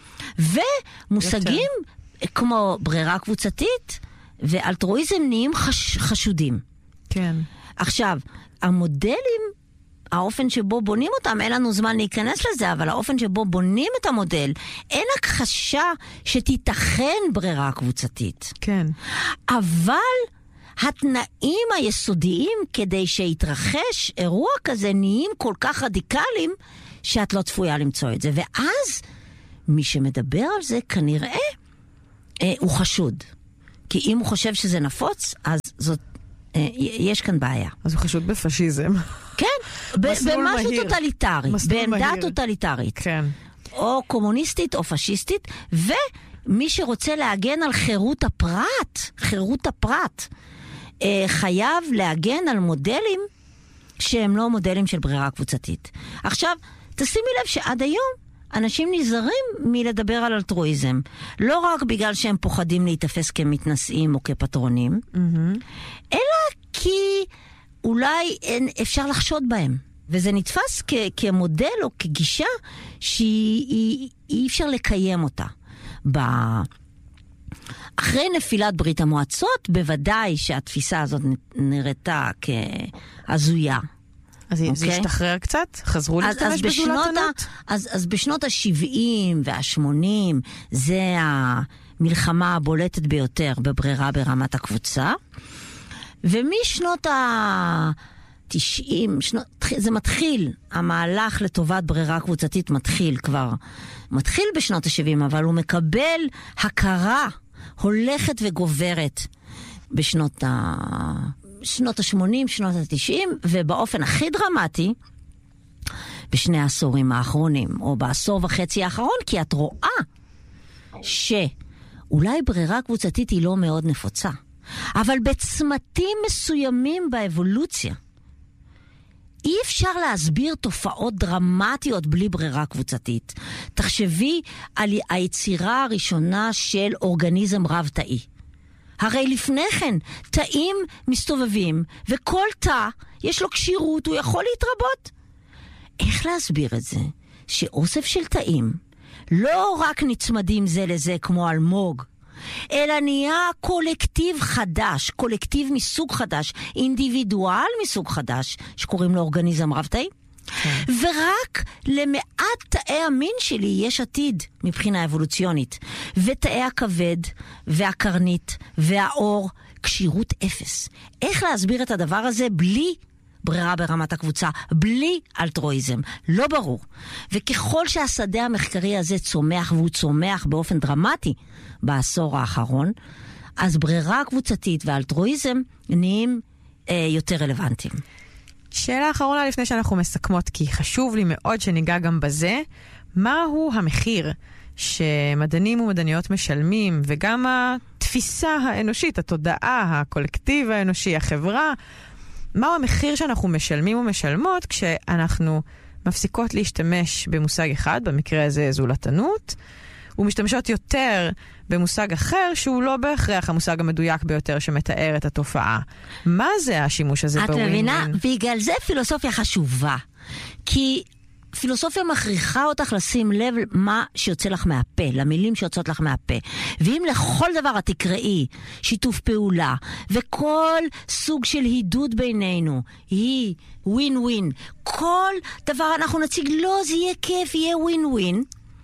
S2: ומושגים כמו ברירה קבוצתית ואלטרואיזם נהיים חשודים.
S1: כן.
S2: עכשיו, המודלים, האופן שבו בונים אותם, אין לנו זמן להיכנס לזה, אבל האופן שבו בונים את המודל, אין הכחשה שתיתכן ברירה קבוצתית.
S1: כן.
S2: אבל התנאים היסודיים כדי שיתרחש אירוע כזה נהיים כל כך רדיקליים שאת לא צפויה למצוא את זה. ואז מי שמדבר על זה כנראה הוא חשוד. כי אם הוא חושב שזה נפוץ, אז זאת, יש כאן בעיה.
S1: אז הוא חשוד בפשיזם.
S2: כן, במשהו טוטליטרי, בעמדה טוטליטרית.
S1: כן.
S2: או קומוניסטית או פשיסטית, ומי שרוצה להגן על חירות הפרט, חייב להגן על מודלים שהם לא מודלים של ברירה קבוצתית. עכשיו, תשימי לב שעד היום אנשים נזהרים מלדבר על אלטרואיזם. לא רק בגלל שהם פוחדים להתאפס כמתנשאים או כפטרונים, אלא כי אולי אפשר לחשוד בהם. וזה נתפס כמודל או כגישה שאי אפשר לקיים אותה. אחרי נפילת ברית המועצות, בוודאי שהתפיסה הזאת נראתה כהזויה.
S1: אז זה השתחרר קצת? חזרו להשתמש בזולתנות?
S2: אז בשנות ה-70 וה-80, זה המלחמה הבולטת ביותר בברירה ברמת הקבוצה. ומשנות ה-90, זה מתחיל, המהלך לטובת ברירה קבוצתית מתחיל בשנות ה-70, אבל הוא מקבל הכרה הולכת וגוברת בשנות ה-80, שנות ה-90, ובאופן הכי דרמטי, בשני העשורים האחרונים, או בעשור וחצי האחרון, כי את רואה שאולי ברירה קבוצתית היא לא מאוד נפוצה, אבל בצמתים מסוימים באבולוציה, אי אפשר להסביר תופעות דרמטיות בלי ברירה קבוצתית. תחשבי על היצירה הראשונה של אורגניזם רב-תאי. הרי לפני כן, תאים מסתובבים, וכל תא יש לו קשירות, הוא יכול להתרבות. איך להסביר את זה? שאוסף של תאים לא רק נצמדים זה לזה כמו אלמוג, אלא נהיה קולקטיב חדש, קולקטיב מסוג חדש, אינדיבידואל מסוג חדש, שקוראים לו אורגניזם רב-תאי. ורק למעט תאי המין שלי יש עתיד מבחינה אבולוציונית. ותאי הכבד והקרנית והאור, קשירות אפס. איך להסביר את הדבר הזה בלי ברירה ברמת הקבוצה, בלי אלטרואיזם? לא ברור. וככל שהשדה המחקרי הזה צומח, והוא צומח באופן דרמטי בעשור האחרון, אז ברירה קבוצתית ואלטרואיזם נהיים יותר רלוונטיים.
S1: שאלה אחרונה לפני שאנחנו מסכמות, כי חשוב לי מאוד שניגע גם בזה. מהו המחיר שמדענים ומדעניות משלמים, וגם התפיסה האנושית, התודעה, הקולקטיב האנושי, החברה, מהו המחיר שאנחנו משלמים ומשלמות כשאנחנו מפסיקות להשתמש במושג אחד, במקרה הזה זולתנות, ומשתמשות יותר במושג אחר שהוא לא בהכרח המושג המדויק ביותר שמתאר את התופעה. מה זה השימוש הזה בווין-וין?
S2: את מבינה? בגלל זה פילוסופיה חשובה. כי פילוסופיה מכריחה אותך לשים לב מה שיוצא לך מהפה, למילים שיוצאות לך מהפה. ואם לכל דבר את תקראי שיתוף פעולה, וכל סוג של הידוד בינינו היא ווין-ווין, כל דבר אנחנו נציג, לא, זה יהיה כיף, יהיה ווין-ווין,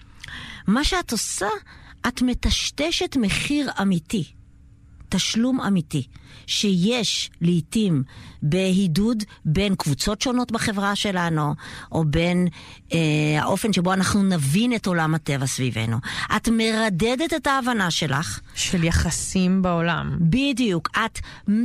S2: מה שאת עושה, את מטשטשת מחיר אמיתי, תשלום אמיתי, שיש לעתים בהידוד בין קבוצות שונות בחברה שלנו, או בין האופן שבו אנחנו נבין את עולם הטבע סביבנו. את מרדדת את ההבנה שלך.
S1: של יחסים בעולם.
S2: בדיוק. את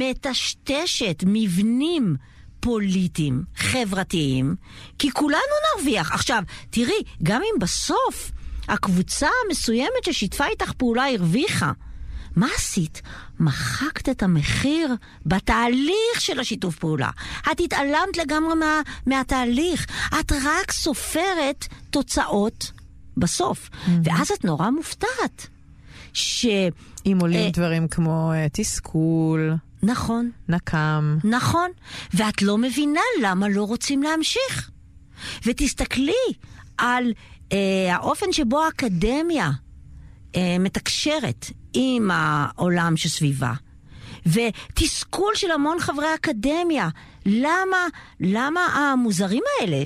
S2: מטשטשת מבנים פוליטיים, חברתיים, כי כולנו נרוויח. עכשיו, תראי, גם אם בסוף הקבוצה המסוימת ששיתפה איתך פעולה הרוויחה, מה עשית? מחקת את המחיר בתהליך של השיתוף פעולה. את התעלמת לגמרי מהתהליך. את רק סופרת תוצאות בסוף. ואז את נורא מופתעת.
S1: אם עולים דברים כמו תסכול,
S2: נכון.
S1: נקם.
S2: נכון. ואת לא מבינה למה לא רוצים להמשיך. ותסתכלי על האופן שבו האקדמיה מתקשרת עם העולם שסביבה. ותסכול של המון חברי אקדמיה. למה המוזרים האלה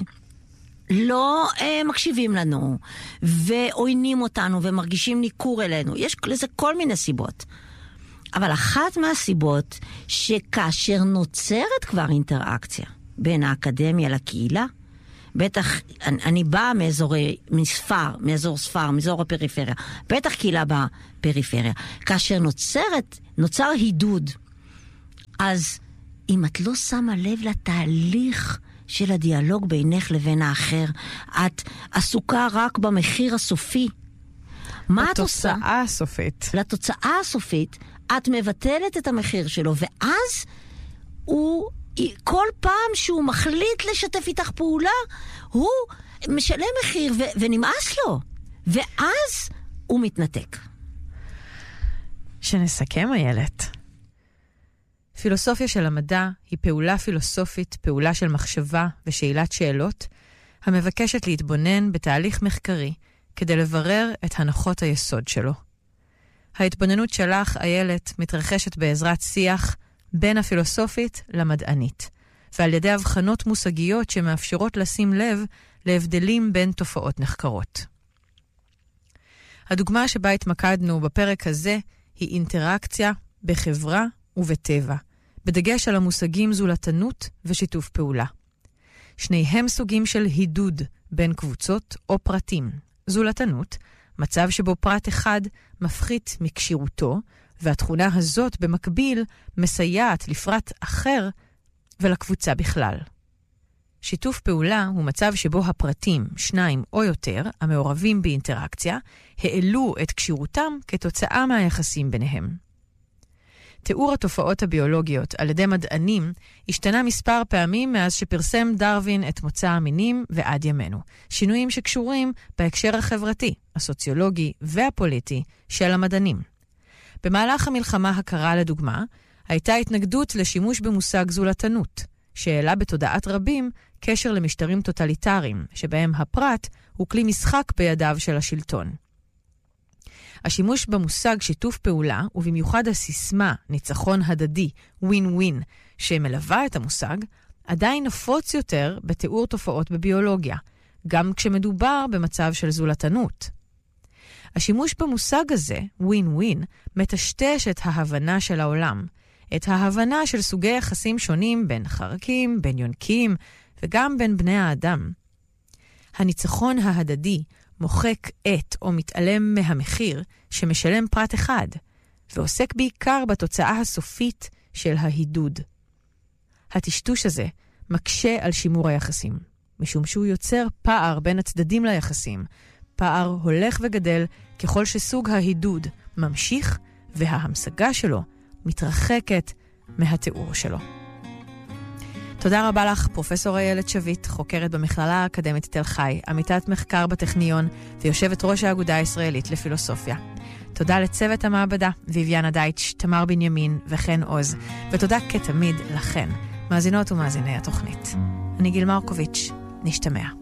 S2: לא מקשיבים לנו ועוינים אותנו ומרגישים ניכור אלינו? יש לזה כל מיני סיבות. אבל אחת מהסיבות שכאשר נוצרת כבר אינטראקציה בין האקדמיה לקהילה, בטח, אני באה מאזור ספר, מאזור הפריפריה, בטח קהילה בפריפריה. כאשר נוצר הידוד, אז אם את לא שמה לב לתהליך של הדיאלוג בינך לבין האחר, את עסוקה רק במחיר הסופי. מה את עושה?
S1: לתוצאה הסופית.
S2: לתוצאה הסופית, את מבטלת את המחיר שלו, ואז כל פעם שהוא מחליט לשתף איתך פעולה, הוא משלם מחיר ונמאס לו. ואז הוא מתנתק.
S1: שנסכם, איילת. פילוסופיה של המדע היא פעולה פילוסופית, פעולה של מחשבה ושאלת שאלות, המבקשת להתבונן בתהליך מחקרי כדי לברר את הנחות היסוד שלו. ההתבוננות שלך, איילת, מתרחשת בעזרת שיח בין הפילוסופית למדענית, ועל ידי הבחנות מושגיות שמאפשרות לשים לב להבדלים בין תופעות נחקרות. הדוגמה שבה התמקדנו בפרק הזה היא אינטראקציה בחברה ובטבע, בדגש על המושגים זולתנות ושיתוף פעולה. שניהם סוגים של הידוד בין קבוצות או פרטים. זולתנות, מצב שבו פרט אחד מפחית מקשירותו, והתכונה הזאת במקביל מסייעת לפרט אחר ולקבוצה בכלל. שיתוף פעולה הוא מצב שבו הפרטים, שניים או יותר, המעורבים באינטראקציה, העלו את קשירותם כתוצאה מהיחסים ביניהם. תיאור התופעות הביולוגיות על ידי מדענים השתנה מספר פעמים מאז שפרסם דרווין את מוצא המינים ועד ימינו. שינויים שקשורים בהקשר החברתי, הסוציולוגי והפוליטי של המדענים. במהלך המלחמה הקרה לדוגמה, הייתה התנגדות לשימוש במושג זולתנות, שהעלה בתודעת רבים קשר למשטרים טוטליטריים, שבהם הפרט הוא כלי משחק בידיו של השלטון. השימוש במושג שיתוף פעולה, ובמיוחד הסיסמה ניצחון הדדי, ווין-ווין, שמלווה את המושג, עדיין נפוץ יותר בתיאור תופעות בביולוגיה, גם כשמדובר במצב של זולתנות. השימוש במושג הזה, ווין-ווין, מטשטש את ההבנה של העולם, את ההבנה של סוגי יחסים שונים בין חרקים, בין יונקים, וגם בין בני האדם. הניצחון ההדדי מוחק את או מתעלם מהמחיר שמשלם פרט אחד, ועוסק בעיקר בתוצאה הסופית של ההידוד. הטשטוש הזה מקשה על שימור היחסים, משום שהוא יוצר פער בין הצדדים ליחסים, פער הולך וגדל ככל שסוג ההידוד ממשיך וההמשגה שלו מתרחקת מהתיאור שלו. תודה רבה לך, פרופסור איילת שביט, חוקרת במכללה האקדמית תל חי, עמיתת מחקר בטכניון ויושבת ראש האגודה הישראלית לפילוסופיה. תודה לצוות המעבדה, ויביאנה דייטש, תמר בנימין וחן עוז, ותודה כתמיד לכן, מאזינות ומאזיני התוכנית. אני גיל מרקוביץ', נשתמע.